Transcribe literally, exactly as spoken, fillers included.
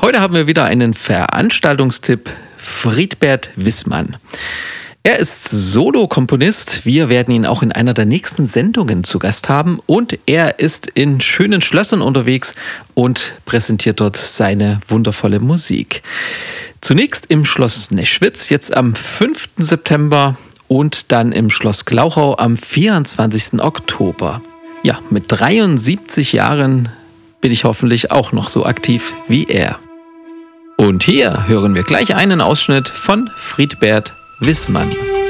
Heute haben wir wieder einen Veranstaltungstipp: Friedbert Wissmann. Er ist Solokomponist. Wir werden ihn auch in einer der nächsten Sendungen zu Gast haben. Und er ist in schönen Schlössern unterwegs und präsentiert dort seine wundervolle Musik. Zunächst im Schloss Neschwitz, jetzt am fünften September und dann im Schloss Glauchau am vierundzwanzigsten Oktober. Ja, mit dreiundsiebzig Jahren bin ich hoffentlich auch noch so aktiv wie er. Und hier hören wir gleich einen Ausschnitt von Friedbert Wissmann.